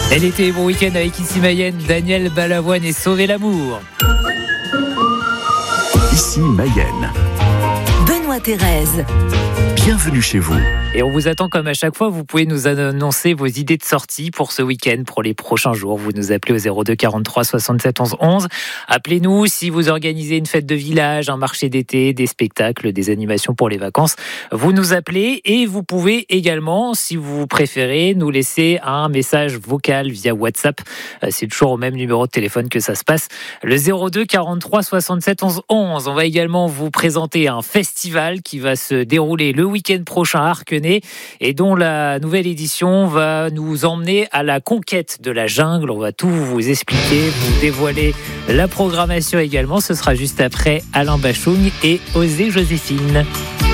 Elle était bon week-end avec ici Mayenne, Daniel Balavoine et Sauver l'amour. Ici Mayenne. Benoît Thérèse. Bienvenue chez vous. Et on vous attend comme à chaque fois. Vous pouvez nous annoncer vos idées de sortie pour ce week-end, pour les prochains jours. Vous nous appelez au 02 43 67 11 11. Appelez-nous si vous organisez une fête de village, un marché d'été, des spectacles, des animations pour les vacances. Vous nous appelez et vous pouvez également, si vous préférez, nous laisser un message vocal via WhatsApp. C'est toujours au même numéro de téléphone que ça se passe. Le 02 43 67 11 11. On va également vous présenter un festival qui va se dérouler le week-end prochain à Arquenay et dont la nouvelle édition va nous emmener à la conquête de la jungle. On va tout vous expliquer, vous dévoiler la programmation également. Ce sera juste après Alain Bachung et Osée Joséphine.